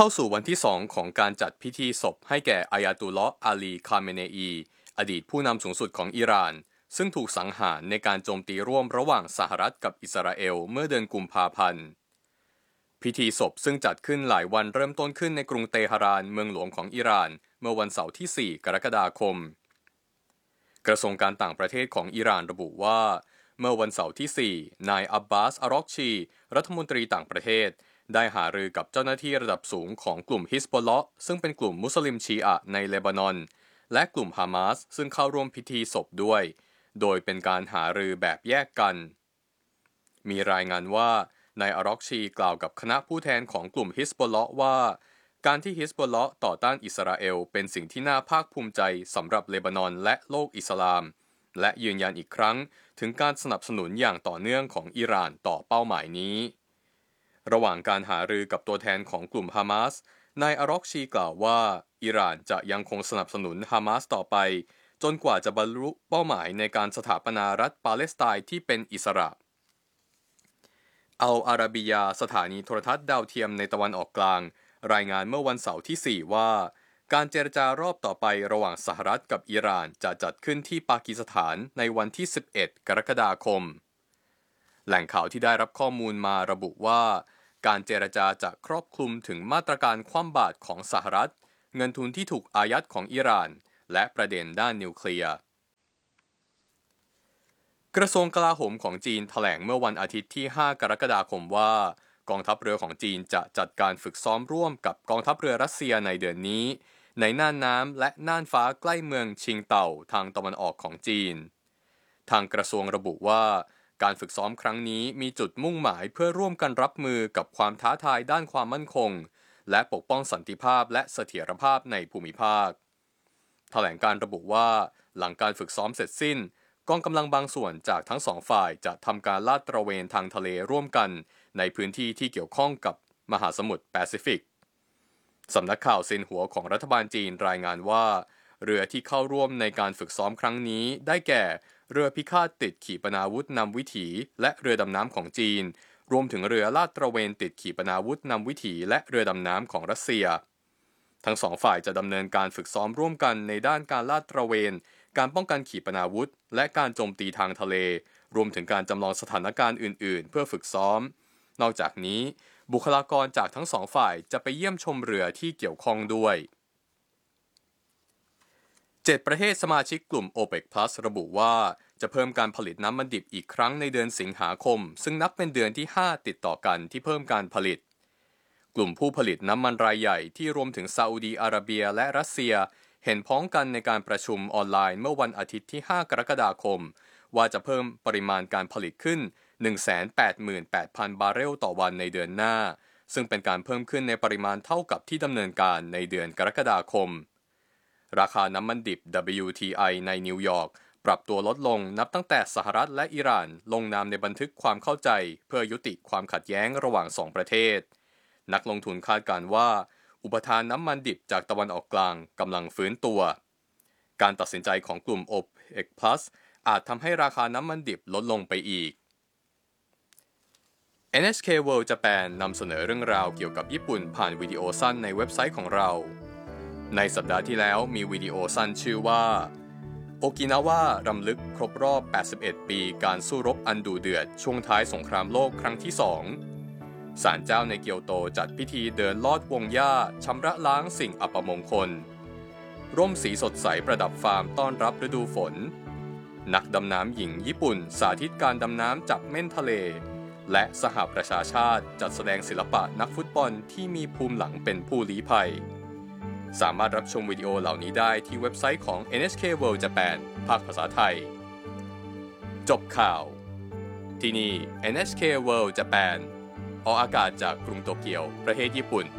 เข้าสู่วันที่2ของการจัดพิธีศพให้แก่อายาตุลลอฮ์อาลีคาเมเนอีอดีตผู้นำสูงสุดของอิหร่านซึ่งถูกสังหารในการโจมตีร่วมระหว่างสหรัฐกับอิสราเอลเมื่อเดือนกุมภาพันธ์พิธีศพซึ่งจัดขึ้นหลายวันเริ่มต้นขึ้นในกรุงเตหะรานเมืองหลวงของอิหร่านเมื่อวันเสาร์ที่4กรกฎาคมกระทรวงการต่างประเทศของอิหร่านระบุว่าเมื่อวันเสาร์ที่4นายอับบาส อารอกชีรัฐมนตรีต่างประเทศได้หารือกับเจ้าหน้าที่ระดับสูงของกลุ่มฮิสบอลเลาะห์ซึ่งเป็นกลุ่มมุสลิมชีอะห์ในเลบานอนและกลุ่มฮามาสซึ่งเข้าร่วมพิธีศพด้วยโดยเป็นการหารือแบบแยกกันมีรายงานว่านายอารอกชีกล่าวกับคณะผู้แทนของกลุ่มฮิสบอลเลาะห์ว่าการที่ฮิสบอลเลาะห์ต่อต้านอิสราเอลเป็นสิ่งที่น่าภาคภูมิใจสำหรับเลบานอนและโลกอิสลามและยืนยันอีกครั้งถึงการสนับสนุนอย่างต่อเนื่องของอิหร่านต่อเป้าหมายนี้ระหว่างการหารือกับตัวแทนของกลุ่มฮามาสนายอารอกชีกล่าวว่าอิหร่านจะยังคงสนับสนุนฮามาสต่อไปจนกว่าจะบรรลุเป้าหมายในการสถาปนารัฐปาเลสไตน์ที่เป็นอิสระอัลอาราบียาสถานีโทรทัศน์ดาวเทียมในตะวันออกกลางรายงานเมื่อวันเสาร์ที่4ว่าการเจรจารอบต่อไประหว่างสหรัฐกับอิหร่านจะจัดขึ้นที่ปากีสถานในวันที่11กรกฎาคมแหล่งข่าวที่ได้รับข้อมูลมาระบุว่าการเจรจาจะครอบคลุมถึงมาตรการคว่ำบาตรของสหรัฐเงินทุนที่ถูกอายัดของอิหร่านและประเด็นด้านนิวเคลียร์กระทรวงกลาโหมของจีนแถลงเมื่อวันอาทิตย์ที่5กรกฎาคมว่ากองทัพเรือของจีนจะจัดการฝึกซ้อมร่วมกับกองทัพเรือรัสเซียในเดือนนี้ในน่านน้ำและน่านฟ้าใกล้เมืองชิงเต่าทางตะวันออกของจีนทางกระทรวงระบุว่าการฝึกซ้อมครั้งนี้มีจุดมุ่งหมายเพื่อร่วมกันรับมือกับความท้าทายด้านความมั่นคงและปกป้องสันติภาพและเสถียรภาพในภูมิภาคแถลงการระบุว่าหลังการฝึกซ้อมเสร็จสิ้นกองกำลังบางส่วนจากทั้งสองฝ่ายจะทำการลาดตระเวนทางทะเลร่วมกันในพื้นที่ที่เกี่ยวข้องกับมหาสมุทรแปซิฟิกสำนักข่าวซินหัวของรัฐบาลจีนรายงานว่าเรือที่เข้าร่วมในการฝึกซ้อมครั้งนี้ได้แก่เรือพิฆาตติดขีปนาวุธนำวิถีและเรือดำน้ำของจีนรวมถึงเรือลาดตระเวนติดขีปนาวุธนำวิถีและเรือดำน้ำของรัสเซียทั้งสองฝ่ายจะดำเนินการฝึกซ้อมร่วมกันในด้านการลาดตระเวนการป้องกันขีปนาวุธและการโจมตีทางทะเลรวมถึงการจำลองสถานการณ์อื่นๆเพื่อฝึกซ้อมนอกจากนี้บุคลากรจากทั้งสองฝ่ายจะไปเยี่ยมชมเรือที่เกี่ยวข้องด้วย7ประเทศสมาชิกกลุ่ม OPEC Plus ระบุว่าจะเพิ่มการผลิตน้ำมันดิบอีกครั้งในเดือนสิงหาคมซึ่งนับเป็นเดือนที่5ติดต่อกันที่เพิ่มการผลิตกลุ่มผู้ผลิตน้ำมันรายใหญ่ที่รวมถึงซาอุดีอาระเบียและรัสเซียเห็นพ้องกันในการประชุมออนไลน์เมื่อวันอาทิตย์ที่5กรกฎาคมว่าจะเพิ่มปริมาณการผลิตขึ้น 188,000 บาร์เรลต่อวันในเดือนหน้าซึ่งเป็นการเพิ่มขึ้นในปริมาณเท่ากับที่ดำเนินการในเดือนกรกฎาคมราคาน้ำมันดิบ WTI ในนิวยอร์กปรับตัวลดลงนับตั้งแต่สหรัฐและอิหร่านลงนามในบันทึกความเข้าใจเพื่อยุติความขัดแย้งระหว่าง2ประเทศนักลงทุนคาดการณ์ว่าอุปทานน้ำมันดิบจากตะวันออกกลางกำลังฟื้นตัวการตัดสินใจของกลุ่ม OPEC Plus อาจทำให้ราคาน้ำมันดิบลดลงไปอีก NHK World Japan นำเสนอเรื่องราวเกี่ยวกับญี่ปุ่นผ่านวิดีโอสั้นในเว็บไซต์ของเราในสัปดาห์ที่แล้วมีวิดีโอสั้นชื่อว่าโอกินาวารำลึกครบรอบ81ปีการสู้รบอันดุเดือดช่วงท้ายสงครามโลกครั้งที่2ศาลเจ้าในเกียวโตจัดพิธีเดินลอดวงหญ้าชำระล้างสิ่งอัปมงคลร่มสีสดใสประดับฟาร์มต้อนรับฤดูฝนนักดำน้ำหญิงญี่ปุ่นสาธิตการดำน้ำจับเม่นทะเลและสหประชาชาติจัดแสดงศิลปะนักฟุตบอลที่มีภูมิหลังเป็นผู้ลี้ภัยสามารถรับชมวิดีโอเหล่านี้ได้ที่เว็บไซต์ของ NHK World Japan ภาคภาษาไทยจบข่าวที่นี่ NHK World Japan ออกอากาศจากกรุงโตเกียวประเทศญี่ปุ่น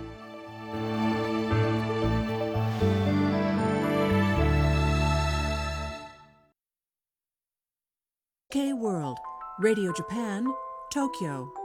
K World Radio Japan Tokyo